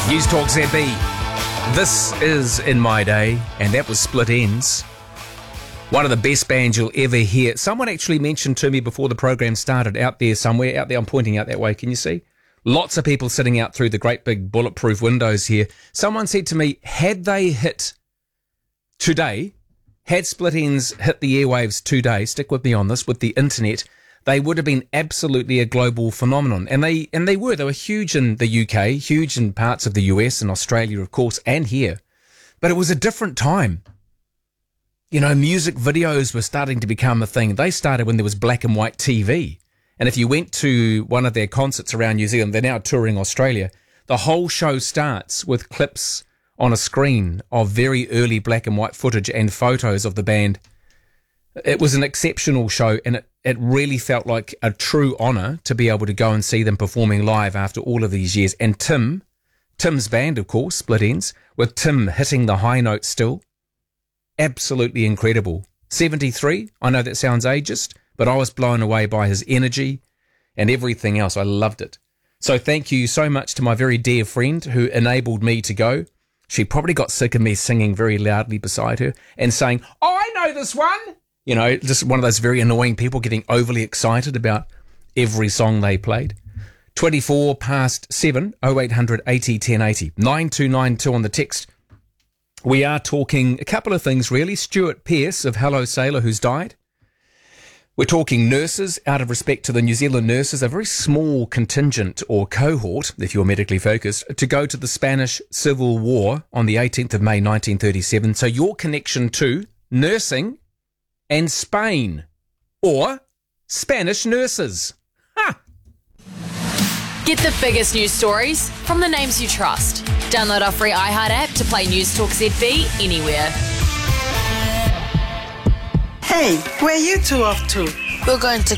News Talk ZB. This is In My Day, and that was Split Enz. One of the best bands you'll ever hear. Someone actually mentioned to me before the program started, out there somewhere, out there, I'm pointing out that way, can you see? Lots of people sitting out through the great big bulletproof windows here. Someone said to me, had they hit today, had Split Enz hit the airwaves today, stick with me on this, with the internet, they would have been absolutely a global phenomenon. And they were huge in the UK, huge in parts of the US and Australia, of course, and here. But it was a different time. You know, music videos were starting to become a thing. They started when there was black and white TV. And if you went to one of their concerts around New Zealand, they're now touring Australia, the whole show starts with clips on a screen of very early black and white footage and photos of the band. It was an exceptional show, and it really felt like a true honour to be able to go and see them performing live after all of these years. And Tim's band, of course, Split Enz, with Tim hitting the high note still. Absolutely incredible. 73, I know that sounds ageist, but I was blown away by his energy and everything else. I loved it. So thank you so much to my very dear friend who enabled me to go. She probably got sick of me singing very loudly beside her and saying, "Oh, I know this one." You know, just one of those very annoying people getting overly excited about every song they played. 24 past 7, 0800 80 1080, 9292 on the text. We are talking a couple of things, really. Stuart Pearce of Hello Sailor, who's died. We're talking nurses, out of respect to the New Zealand nurses, a very small contingent or cohort, if you're medically focused, to go to the Spanish Civil War on the 18th of May 1937. So your connection to nursing and Spain, or Spanish nurses. Ha! Get the biggest news stories from the names you trust. Download our free iHeart app to play News Talk ZB anywhere. Hey, where you two off to? We're going to